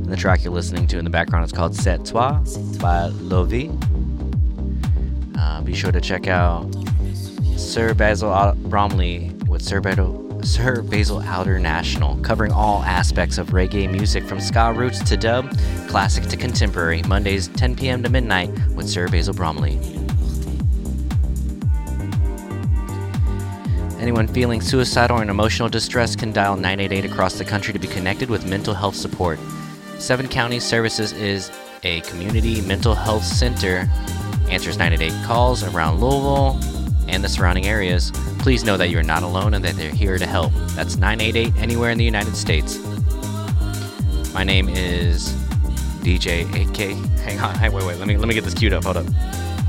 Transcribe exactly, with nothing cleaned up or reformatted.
And the track you're listening to in the background is called C'est Toi by Lovie. Uh, be sure to check out Sir Basil Al- Bromley with Sir Basil Sir Basil Outernational, covering all aspects of reggae music from ska roots to dub, classic to contemporary, Mondays ten p.m. to midnight with Sir Basil Bromley. Anyone feeling suicidal or in emotional distress can dial nine eight eight across the country to be connected with mental health support. Seven County Services is a community mental health center, answers nine eight eight calls around Louisville and the surrounding areas. Please know that you're not alone and that they're here to help. That's nine eight eight anywhere in the United States. My name is D J A K. Hang on, hey, wait, wait, let me let me get this queued up. Hold up.